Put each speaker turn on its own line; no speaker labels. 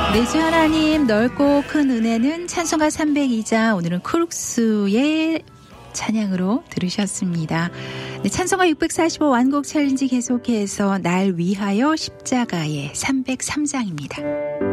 네, 주 하나님 넓고 큰 은혜는 찬송가 302장, 오늘은 크룩스의 찬양으로 들으셨습니다. 네, 찬송가 645 완곡 챌린지 계속해서 날 위하여 십자가의 303장입니다.